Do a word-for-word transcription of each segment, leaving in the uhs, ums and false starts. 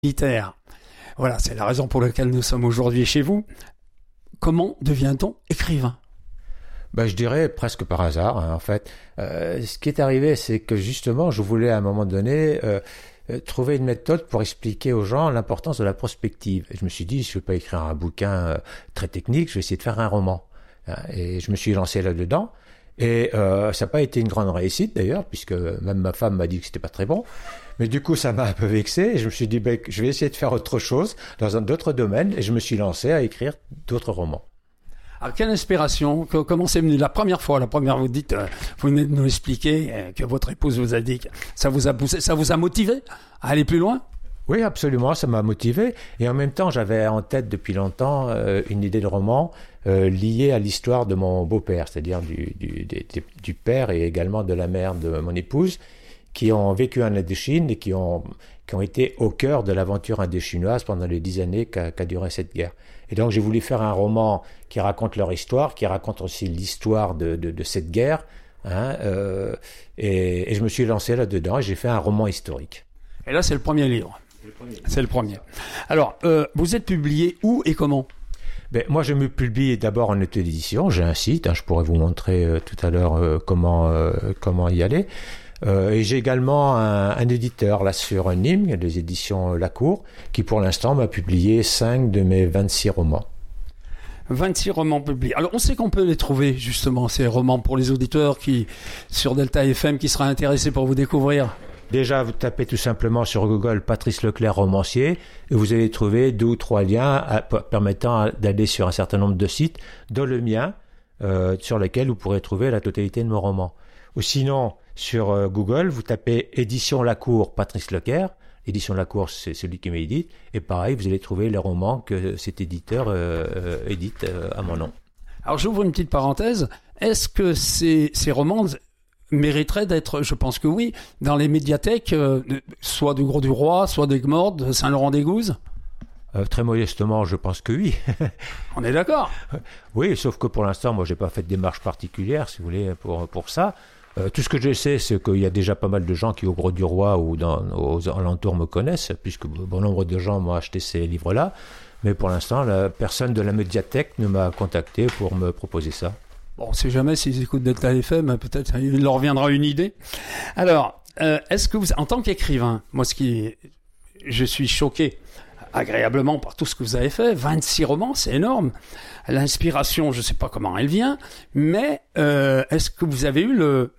militaire. Voilà, c'est la raison pour laquelle nous sommes aujourd'hui chez vous. Comment devient-on écrivain ? Ben, je dirais presque par hasard, hein, en fait. Euh, ce qui est arrivé, c'est que justement, je voulais à un moment donné euh, trouver une méthode pour expliquer aux gens l'importance de la prospective. Et je me suis dit, je ne vais pas écrire un bouquin euh, très technique, je vais essayer de faire un roman. Et je me suis lancé là-dedans. Et euh, ça n'a pas été une grande réussite d'ailleurs, puisque même ma femme m'a dit que c'était pas très bon. Mais du coup, ça m'a un peu vexé. Et je me suis dit, ben, je vais essayer de faire autre chose dans un autre domaine. Et je me suis lancé à écrire d'autres romans. Alors, quelle inspiration, que, comment c'est venu la première fois, la première, vous dites, euh, vous venez de nous expliquer euh, que votre épouse vous a dit que ça vous a poussé, ça vous a motivé à aller plus loin ? Oui, absolument, ça m'a motivé. Et en même temps, j'avais en tête depuis longtemps euh, une idée de roman euh, liée à l'histoire de mon beau-père, c'est-à-dire du, du, du, du père et également de la mère de mon épouse, qui ont vécu en Indochine et qui ont, qui ont été au cœur de l'aventure indochinoise pendant les dix années qu'a, qu'a duré cette guerre. Et donc, j'ai voulu faire un roman qui raconte leur histoire, qui raconte aussi l'histoire de, de, de cette guerre, hein, euh, et, et je me suis lancé là-dedans et j'ai fait un roman historique. Et là, c'est le premier livre. C'est le premier. Alors, euh, vous êtes publié où et comment ? Ben, moi, je me publie d'abord en auto-édition. J'ai un site, hein, je pourrais vous montrer euh, tout à l'heure euh, comment euh, comment y aller. Euh, et j'ai également un, un éditeur là sur Nîmes, les éditions Lacour, qui pour l'instant m'a publié cinq de mes vingt-six romans. vingt-six romans publiés. Alors, on sait qu'on peut les trouver, justement, ces romans, pour les auditeurs qui, sur Delta F M, qui seraient intéressés pour vous découvrir. Déjà, vous tapez tout simplement sur Google Patrice Leclerc romancier et vous allez trouver deux ou trois liens à, permettant d'aller sur un certain nombre de sites, dont le mien, euh, sur lesquels vous pourrez trouver la totalité de mes romans. Ou sinon, sur euh, Google, vous tapez Édition Lacour Patrice Leclerc. Édition Lacour, c'est celui qui m'édite. Et pareil, vous allez trouver les romans que cet éditeur euh, euh, édite euh, à mon nom. Alors, j'ouvre une petite parenthèse. Est-ce que ces, ces romans mériterait d'être, je pense que oui, dans les médiathèques, euh, soit du Gros-du-Roi, soit des Gmordes, de Saint-Laurent-des-Gouzes ? euh, Très modestement, je pense que oui. On est d'accord ? Oui, sauf que pour l'instant, moi, j'ai pas fait de démarche particulière, si vous voulez, pour, pour ça. Euh, tout ce que je sais, c'est qu'il y a déjà pas mal de gens qui, au Gros-du-Roi ou dans, aux alentours, me connaissent, puisque bon nombre de gens m'ont acheté ces livres-là. Mais pour l'instant, la personne de la médiathèque ne m'a contacté pour me proposer ça. Bon, on ne sait jamais s'ils écoutent Delta F M, peut-être il leur reviendra une idée. Alors, euh, est-ce que vous, en tant qu'écrivain, moi, ce qui, je suis choqué agréablement par tout ce que vous avez fait, vingt-six romans, c'est énorme. L'inspiration, je ne sais pas comment elle vient, mais euh, est-ce que vous avez eu le,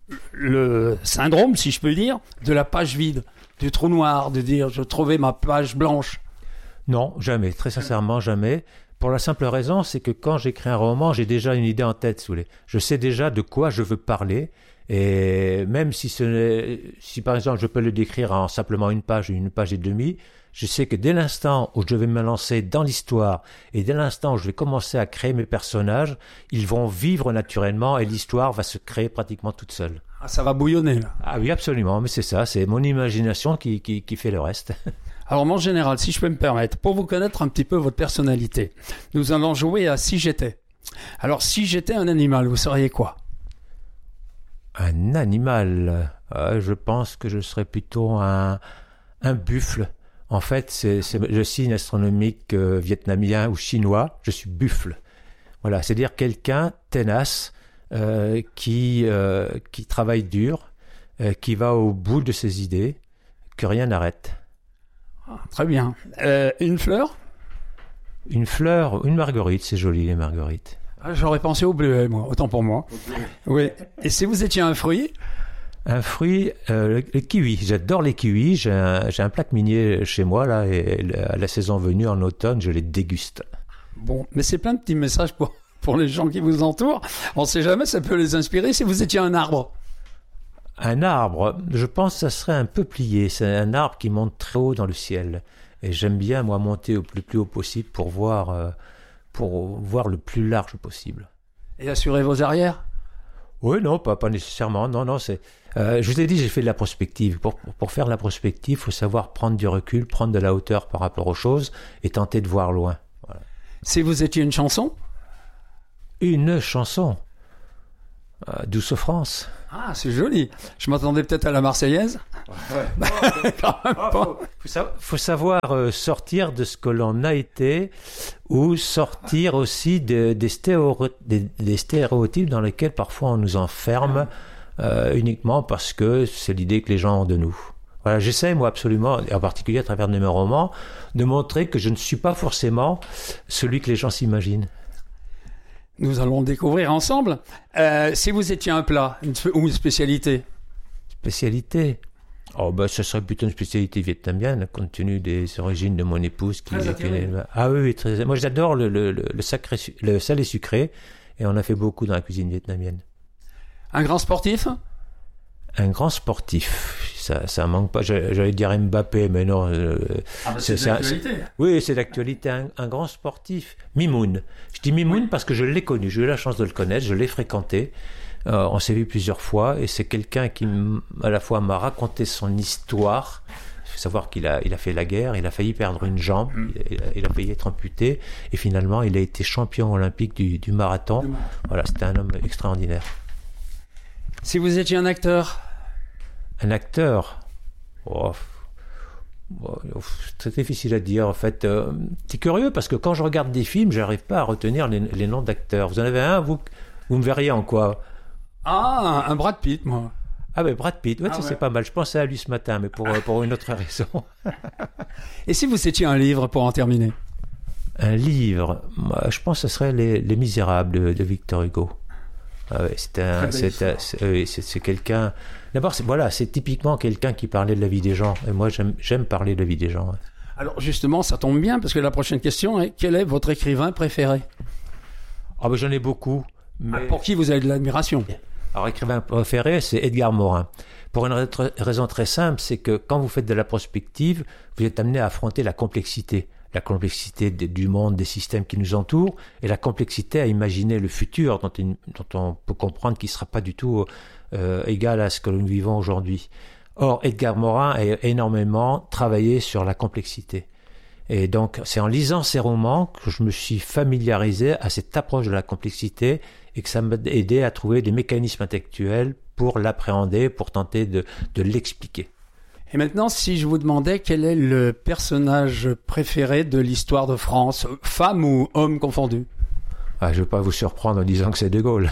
le syndrome, si je peux dire, de la page vide, du trou noir, de dire je trouvais ma page blanche ? Non, jamais, très sincèrement, jamais. Pour la simple raison, c'est que quand j'écris un roman, j'ai déjà une idée en tête, si vous voulez. Je sais déjà de quoi je veux parler, et même si ce n'est, si par exemple je peux le décrire en simplement une page ou une page et demie, je sais que dès l'instant où je vais me lancer dans l'histoire et dès l'instant où je vais commencer à créer mes personnages, ils vont vivre naturellement et l'histoire va se créer pratiquement toute seule. Ah, ça va bouillonner, là. Ah oui, absolument, mais c'est ça, c'est mon imagination qui, qui, qui fait le reste. Alors, mon général, si je peux me permettre, pour vous connaître un petit peu votre personnalité, nous allons jouer à Si j'étais. Alors, si j'étais un animal, vous seriez quoi ? Un animal, euh, je pense que je serais plutôt un, un buffle. En fait, c'est, c'est le signe astronomique euh, vietnamien ou chinois, je suis buffle. Voilà, c'est-à-dire quelqu'un tenace, euh, qui, euh, qui travaille dur, euh, qui va au bout de ses idées, que rien n'arrête. Ah, très bien. Euh, une fleur ? Une fleur, une marguerite, c'est joli les marguerites. Ah, j'aurais pensé au bleuet, moi, autant pour moi. Oui. Et si vous étiez un fruit ? Un fruit, euh, le, le kiwi. J'adore les kiwis. J'ai un, j'ai un plaque minier chez moi, là, et à la saison venue, en automne, je les déguste. Bon, mais c'est plein de petits messages pour, pour les gens qui vous entourent. On ne sait jamais, ça peut les inspirer si vous étiez un arbre. Un arbre, je pense que ça serait un peu plié. C'est un arbre qui monte très haut dans le ciel. Et j'aime bien, moi, monter au plus, plus haut possible pour voir, euh, pour voir le plus large possible. Et assurer vos arrières ? Oui, non, pas, pas nécessairement. Non, non, c'est... Euh, je vous ai dit, j'ai fait de la prospective. Pour, pour faire de la prospective, il faut savoir prendre du recul, prendre de la hauteur par rapport aux choses et tenter de voir loin. Voilà. Si vous étiez une chanson ? Une chanson euh, Douce France. Ah, c'est joli. Je m'attendais peut-être à la Marseillaise. Ouais. Quand même pas. Faut, faut, sa- faut savoir euh, sortir de ce que l'on a été ou sortir aussi de- des, stéréo- des- des stéréotypes dans lesquels parfois on nous enferme euh, uniquement parce que c'est l'idée que les gens ont de nous. Voilà, j'essaie moi absolument, et en particulier à travers de mes romans, de montrer que je ne suis pas forcément celui que les gens s'imaginent. Nous allons le découvrir ensemble. Euh, si vous étiez un plat une, sp- ou une spécialité. Spécialité. Oh, bah, ce serait plutôt une spécialité vietnamienne, compte tenu des origines de mon épouse. Qui, Très qui attiré. Ah oui, oui, très. Moi, j'adore le, le, le, le, sacré, su- le salé sucré, et on a fait beaucoup dans la cuisine vietnamienne. Un grand sportif. Un grand sportif, ça, ça manque pas. J'allais j'allais dire Mbappé, mais non. euh, Ah bah c'est- c'est c'est un- d'actualité. Oui, c'est d'actualité. Un, un grand sportif. Mimoun. Je dis Mimoun parce que je l'ai connu. J'ai eu la chance de le connaître. Je l'ai fréquenté. Euh, on s'est vu plusieurs fois. Et c'est quelqu'un qui, m- à la fois, m'a raconté son histoire. Il faut savoir qu'il a, il a fait la guerre. Il a failli perdre une jambe. Il, a, il a failli être amputé. Et finalement, il a été champion olympique du, du marathon. Voilà, c'était un homme extraordinaire. Si vous étiez un acteur. Un acteur. Oh, oh, c'est très difficile à dire en fait. Euh, c'est curieux parce que quand je regarde des films, j'arrive pas à retenir les, les noms d'acteurs. Vous en avez un, vous, vous me verriez en quoi? Ah, un Brad Pitt, moi. Ah ben Brad Pitt, ouais, Ah ça, ouais. c'est pas mal. Je pensais à lui ce matin, mais pour, euh, pour une autre raison. Et si vous étiez un livre pour en terminer. Un livre, moi, je pense que ce serait Les, les Misérables de, de Victor Hugo. Ah ouais, c'est un, Très belle c'est, un- histoire. c'est, oui, c'est- c'est quelqu'un. D'abord, c'est, voilà, c'est typiquement quelqu'un qui parlait de la vie des gens. Et moi, j'aime, j'aime parler de la vie des gens. Alors justement, ça tombe bien parce que la prochaine question est quel est votre écrivain préféré? Ah ben j'en ai beaucoup. Mais... Pour qui vous avez de l'admiration? Alors, écrivain préféré, c'est Edgar Morin. Pour une ra- raison très simple, c'est que quand vous faites de la prospective, vous êtes amené à affronter la complexité. La complexité de- du monde, des systèmes qui nous entourent, et la complexité à imaginer le futur dont, une- dont on peut comprendre qu'il ne sera pas du tout euh, égal à ce que nous vivons aujourd'hui. Or, Edgar Morin a énormément travaillé sur la complexité. Et donc, c'est en lisant ces romans que je me suis familiarisé à cette approche de la complexité et que ça m'a aidé à trouver des mécanismes intellectuels pour l'appréhender, pour tenter de, de l'expliquer. Et maintenant, si je vous demandais quel est le personnage préféré de l'histoire de France, femme ou homme confondu? Ah, je ne vais pas vous surprendre en disant que c'est De Gaulle.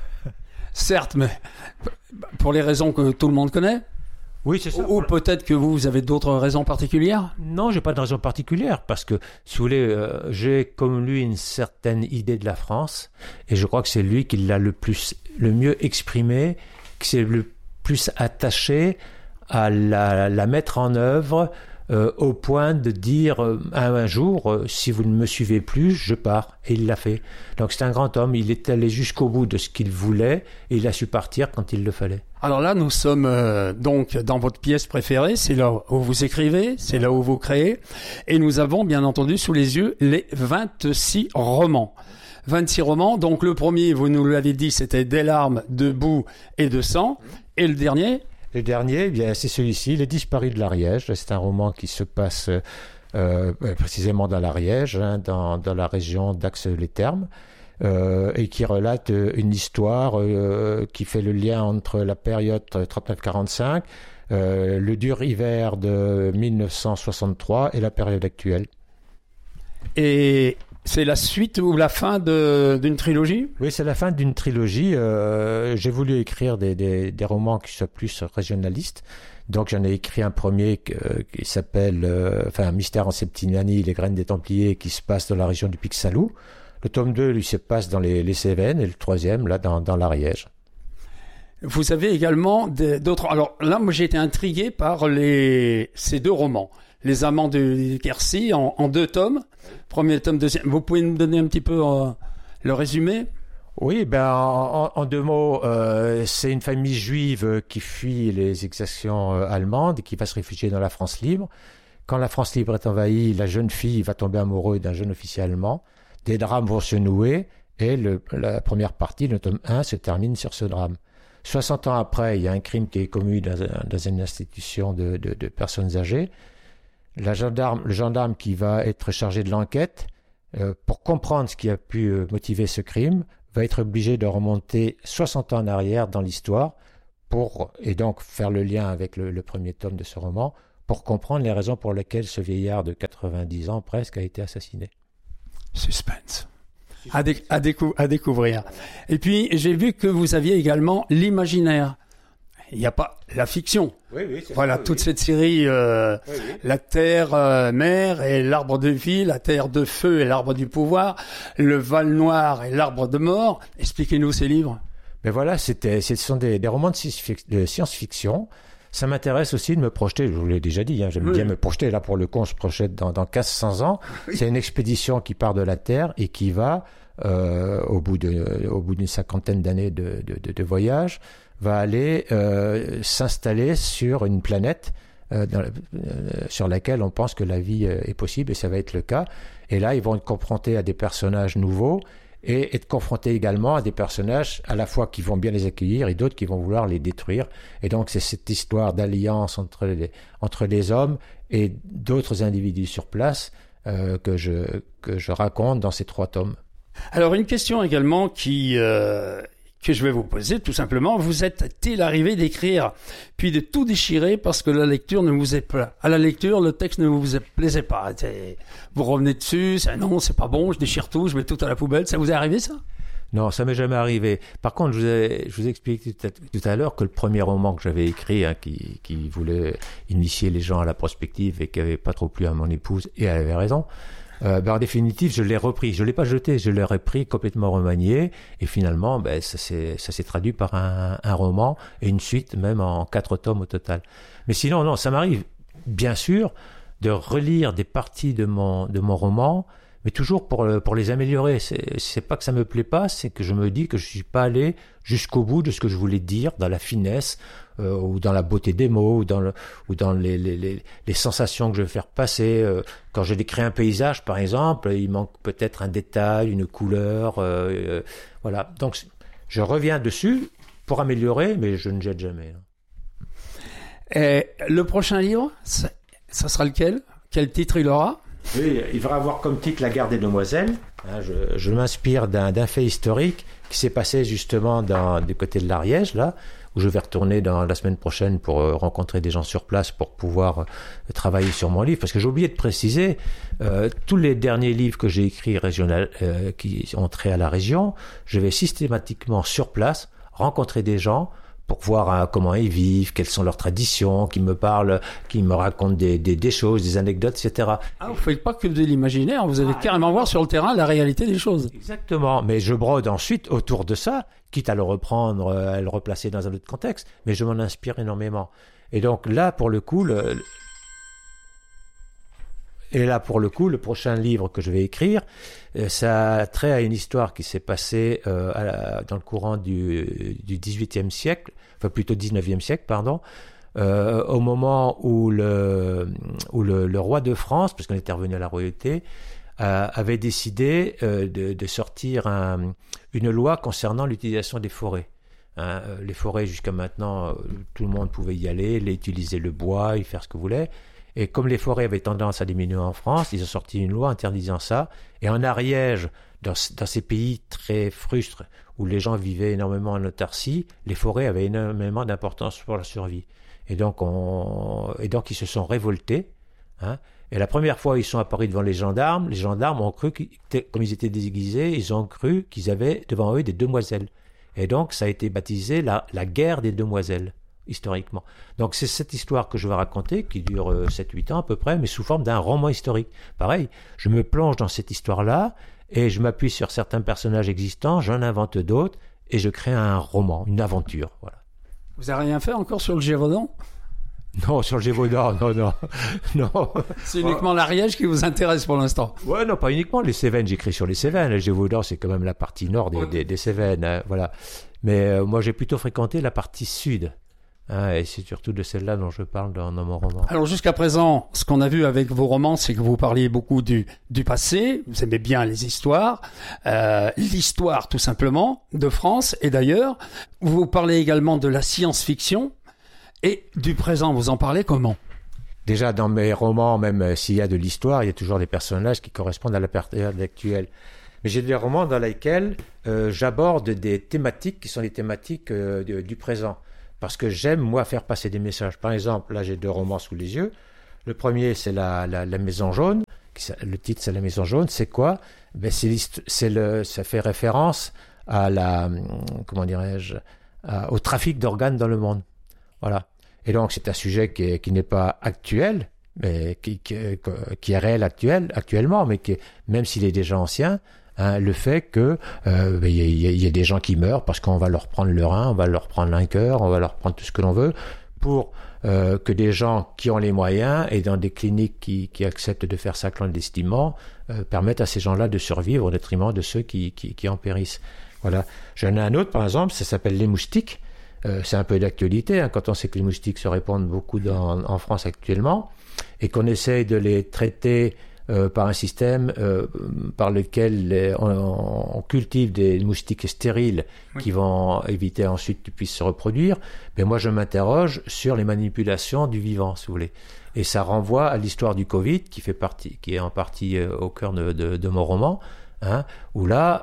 Certes, mais pour les raisons que tout le monde connaît? Oui, c'est ça. Ou peut-être que vous, vous avez d'autres raisons particulières? Non, j'ai pas de raison particulière parce que, si vous voulez, euh, j'ai comme lui une certaine idée de la France et je crois que c'est lui qui l'a le plus, le mieux exprimé, qui s'est le plus attaché à la, la mettre en œuvre euh, au point de dire euh, un, un jour, euh, si vous ne me suivez plus, je pars. Et il l'a fait. Donc c'est un grand homme, il est allé jusqu'au bout de ce qu'il voulait et il a su partir quand il le fallait. Alors là, nous sommes euh, donc dans votre pièce préférée, c'est là où vous écrivez, c'est là où vous créez, et nous avons bien entendu sous les yeux les vingt-six romans. vingt-six romans, donc le premier, vous nous l'avez dit, c'était Des larmes, de boue et de sang, et le dernier? Le dernier, eh bien, c'est celui-ci, Les Disparus de l'Ariège. C'est un roman qui se passe euh, précisément dans l'Ariège, hein, dans, dans la région d'Ax-les-Thermes, euh, et qui relate une histoire euh, qui fait le lien entre la période trente-neuf quarante-cinq, euh, le dur hiver de mille neuf cent soixante-trois et la période actuelle. Et c'est la suite ou la fin de, d'une trilogie? Oui, c'est la fin d'une trilogie. Euh, j'ai voulu écrire des, des, des romans qui soient plus régionalistes. Donc j'en ai écrit un premier qui, euh, qui s'appelle euh, enfin, Mystère en Septimanie, Les graines des Templiers, qui se passe dans la région du Pic-Saint-Loup. Le tome deux, lui, se passe dans les, les Cévennes, et le troisième, là, dans, dans l'Ariège. Vous avez également des, d'autres... Alors là, moi, j'ai été intrigué par les, ces deux romans. Les Amants de Quercy en, en deux tomes. Premier tome, deuxième. Vous pouvez nous donner un petit peu euh, le résumé? Oui, ben en, en deux mots, euh, c'est une famille juive qui fuit les exactions euh, allemandes et qui va se réfugier dans la France libre. Quand la France libre est envahie, la jeune fille va tomber amoureuse d'un jeune officier allemand. Des drames vont se nouer et le, la première partie, le tome un, se termine sur ce drame. soixante ans après, il y a un crime qui est commis dans, dans une institution de, de, de personnes âgées. La gendarme, le gendarme qui va être chargé de l'enquête, euh, pour comprendre ce qui a pu euh, motiver ce crime, va être obligé de remonter soixante ans en arrière dans l'histoire pour, et donc faire le lien avec le, le premier tome de ce roman, pour comprendre les raisons pour lesquelles ce vieillard de quatre-vingt-dix ans presque a été assassiné. Suspense. À, dé- à, décou- à découvrir. Et puis, j'ai vu que vous aviez également l'imaginaire. Il n'y a pas la fiction. Oui, oui, c'est Voilà, ça, toute oui. cette série, euh, Oui, oui. la terre euh, mère et l'arbre de vie, la terre de feu et l'arbre du pouvoir, le val noir et l'arbre de mort. Expliquez-nous ces livres. Mais voilà, c'était, ce sont des, des romans de science- de science-fiction. Ça m'intéresse aussi de me projeter, je vous l'ai déjà dit, hein, j'aime Oui. bien me projeter. Là, pour le coup, on se projette dans, dans quinze cents ans. Oui. C'est une expédition qui part de la Terre et qui va, euh, au bout de, au bout d'une cinquantaine d'années de, de, de, de voyage, va aller euh, s'installer sur une planète euh, dans, euh, sur laquelle on pense que la vie euh, est possible, et ça va être le cas. Et là, ils vont être confrontés à des personnages nouveaux et être confrontés également à des personnages à la fois qui vont bien les accueillir et d'autres qui vont vouloir les détruire. Et donc, c'est cette histoire d'alliance entre les, entre les hommes et d'autres individus sur place euh, que, je, que je raconte dans ces trois tomes. Alors, une question également qui... Euh... que je vais vous poser, tout simplement. Vous êtes-il arrivé d'écrire, puis de tout déchirer parce que la lecture ne vous est pas... À la lecture, le texte ne vous plaisait pas. C'est... Vous revenez dessus, c'est non, c'est pas bon, je déchire tout, je mets tout à la poubelle. Ça vous est arrivé, ça? Non, ça m'est jamais arrivé. Par contre, je vous ai, je vous ai expliqué tout à, tout à l'heure que le premier roman que j'avais écrit, hein, qui, qui voulait initier les gens à la prospective et qui avait pas trop plu à mon épouse, et elle avait raison, Euh, ben en définitive, je l'ai repris. Je l'ai pas jeté, je l'ai repris complètement remanié. Et finalement, ben, ça s'est, ça s'est traduit par un, un roman et une suite, même en quatre tomes au total. Mais sinon, non, ça m'arrive, bien sûr, de relire des parties de mon, de mon roman, mais toujours pour, pour les améliorer. C'est, c'est pas que ça me plaît pas, c'est que je me dis que je suis pas allé jusqu'au bout de ce que je voulais dire, dans la finesse, euh, ou dans la beauté des mots, ou dans, le, ou dans les, les, les, les sensations que je veux faire passer. Euh, quand je décris un paysage, par exemple, il manque peut-être un détail, une couleur. Euh, euh, voilà. Donc, je reviens dessus pour améliorer, mais je ne jette jamais. Et le prochain livre, ça, ça sera lequel? Quel titre il aura? Oui, il va avoir comme titre La Guerre des Demoiselles. Hein, je, je m'inspire d'un, d'un fait historique qui s'est passé justement dans, du côté de l'Ariège, là, où je vais retourner dans la semaine prochaine pour euh, rencontrer des gens sur place pour pouvoir euh, travailler sur mon livre. Parce que j'ai oublié de préciser, euh, tous les derniers livres que j'ai écrits régional, euh, qui ont trait à la région, je vais systématiquement sur place rencontrer des gens pour voir hein, comment ils vivent, quelles sont leurs traditions, qui me parlent, qui me racontent des, des, des choses, des anecdotes, et cetera. Ah, vous ne faites pas que de l'imaginaire, vous allez ah, carrément voir sur le terrain la réalité des choses. Exactement, mais je brode ensuite autour de ça, quitte à le reprendre, à le replacer dans un autre contexte, mais je m'en inspire énormément. Et donc là, pour le coup, le... Et là, pour le coup, le prochain livre que je vais écrire, ça a trait à une histoire qui s'est passée euh, à la, dans le courant du, du dix-huitième siècle, enfin plutôt dix-neuvième siècle, pardon, euh, au moment où le, où le, le roi de France, parce qu'on était revenu à la royauté, euh, avait décidé euh, de, de sortir un, une loi concernant l'utilisation des forêts. Hein, les forêts, jusqu'à maintenant, tout le monde pouvait y aller, les utiliser le bois, y faire ce que voulait. Et comme les forêts avaient tendance à diminuer en France, ils ont sorti une loi interdisant ça. Et en Ariège, dans, dans ces pays très frustres, où les gens vivaient énormément en autarcie, les forêts avaient énormément d'importance pour la survie. Et donc, on, et donc ils se sont révoltés. Hein. Et la première fois, ils sont apparus devant les gendarmes. Les gendarmes ont cru, comme ils étaient déguisés, ils ont cru qu'ils avaient devant eux des demoiselles. Et donc, ça a été baptisé la, la guerre des demoiselles. Historiquement. Donc c'est cette histoire que je vais raconter, qui dure euh, sept huit ans à peu près, mais sous forme d'un roman historique. Pareil, je me plonge dans cette histoire-là, et je m'appuie sur certains personnages existants, j'en invente d'autres, et je crée un roman, une aventure. Voilà. Vous n'avez rien fait encore sur le Gévaudan? Non, sur le Gévaudan, non, non. non. C'est uniquement l'Ariège qui vous intéresse pour l'instant? Ouais, non, pas uniquement. Les Cévennes, j'écris sur les Cévennes. Le Gévaudan, c'est quand même la partie nord des, des, des Cévennes. Hein, voilà. Mais euh, moi, j'ai plutôt fréquenté la partie sud. Ah, et c'est surtout de celle-là dont je parle dans, dans mon roman. Alors jusqu'à présent, ce qu'on a vu avec vos romans, c'est que vous parliez beaucoup du, du passé, vous aimez bien les histoires, euh, l'histoire tout simplement, de France et d'ailleurs. Vous parlez également de la science-fiction et du présent, vous en parlez comment? Déjà dans mes romans, même s'il y a de l'histoire, il y a toujours des personnages qui correspondent à la période actuelle. Mais j'ai des romans dans lesquels euh, j'aborde des thématiques qui sont les thématiques euh, du, du présent. parce que j'aime, moi, faire passer des messages. Par exemple, là, j'ai deux romans sous les yeux. Le premier, c'est la, la, la Maison jaune. Le titre, c'est La Maison jaune. C'est quoi? Ben, c'est, c'est le, ça fait référence à la, comment dirais-je, à, au trafic d'organes dans le monde. Voilà. Et donc, c'est un sujet qui, est, qui n'est pas actuel, mais qui, qui, qui est réel actuel, actuellement, mais qui, même s'il est déjà ancien, hein, le fait que euh, il y, y, y a des gens qui meurent parce qu'on va leur prendre le rein, on va leur prendre un cœur, on va leur prendre tout ce que l'on veut, pour euh, que des gens qui ont les moyens et dans des cliniques qui, qui acceptent de faire ça clandestinement euh, permettent à ces gens-là de survivre au détriment de ceux qui, qui, qui en périssent. Voilà. J'en ai un autre, par exemple, ça s'appelle les moustiques. Euh, c'est un peu d'actualité, hein, quand on sait que les moustiques se répandent beaucoup dans, en France actuellement et qu'on essaye de les traiter euh, par un système euh, par lequel les, on, on cultive des moustiques stériles oui. qui vont éviter ensuite qu'ils puissent se reproduire. Mais moi, je m'interroge sur les manipulations du vivant, si vous voulez. Et ça renvoie à l'histoire du Covid, qui fait partie, qui est en partie euh, au cœur de, de, de mon roman, hein, où là,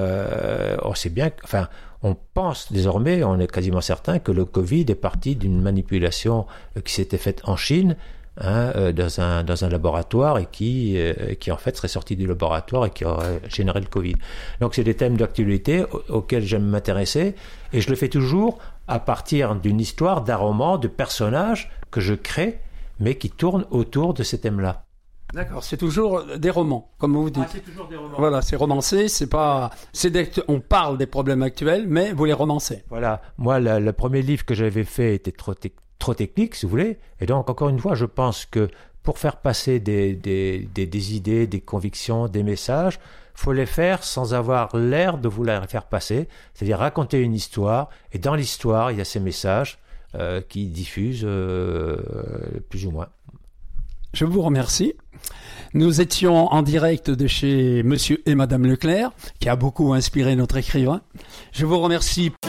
euh, on sait bien, enfin, on pense désormais, on est quasiment certain que le Covid est parti d'une manipulation qui s'était faite en Chine, hein, euh, dans un dans un laboratoire et qui euh, qui en fait serait sorti du laboratoire et qui aurait généré le Covid. Donc c'est des thèmes d'actualité auxquels j'aime m'intéresser et je le fais toujours à partir d'une histoire, d'un roman, de personnages que je crée, mais qui tournent autour de ces thèmes-là. D'accord, c'est toujours des romans, comme vous dites. Ah, c'est toujours des romans. Voilà, c'est romancé, c'est pas, c'est des, on parle des problèmes actuels, mais vous les romancez. Voilà, moi, la, le premier livre que j'avais fait était trop, te- trop technique, si vous voulez, et donc encore une fois, je pense que pour faire passer des, des, des, des idées, des convictions, des messages, faut les faire sans avoir l'air de vouloir les faire passer, c'est-à-dire raconter une histoire, et dans l'histoire, il y a ces messages euh, qui diffusent euh, plus ou moins. Je vous remercie. Nous étions en direct de chez Monsieur et Madame Leclerc, qui a beaucoup inspiré notre écrivain. Je vous remercie.